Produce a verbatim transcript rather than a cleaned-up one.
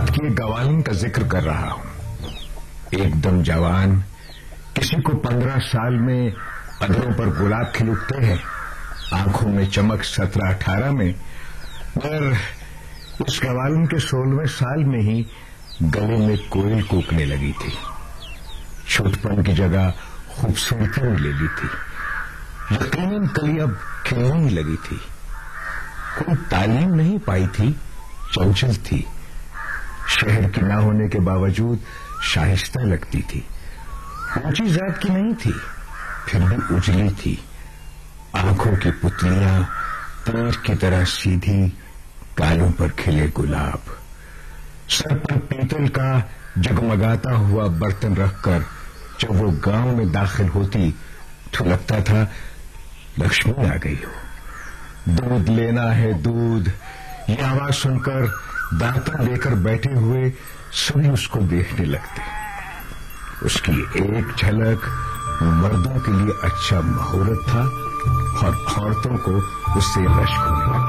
رات کی گوالن کا ذکر کر رہا ہوں. ایک دم جوان، کسی کو پندرہ سال میں ادروں پر گلاب کھل اٹھتے ہیں، آنکھوں میں چمک سترہ اٹھارہ میں، مگر اس گوالن کے سولہویں سال میں ہی گلے میں کوئل کوکنے لگی تھی. چھوٹ پن کی جگہ خوبصورتی نے لے لی تھی. یقیناً کلی اب کھلنے ہی لگی تھی. کوئی تعلیم نہیں پائی تھی، چنچل تھی. شہر کی نہ ہونے کے باوجود شائستہ لگتی تھی. اونچی ذات کی نہیں تھی، پھر بھی اجلی تھی. آنکھوں کی پتلیاں تیر کی طرح سیدھی، گالوں پر کھلے گلاب. سر پر پیتل کا جگمگاتا ہوا برتن رکھ کر جب وہ گاؤں میں داخل ہوتی تو لگتا تھا لکشمی آ گئی ہو. دودھ لینا ہے دودھ، یہ آواز سن کر دانتوں لے کر بیٹھے ہوئے سبھی اس کو دیکھنے لگتے. اس کی ایک جھلک مردوں کے لیے اچھا مہورت تھا اور عورتوں کو اس سے رشک ہونے لگا.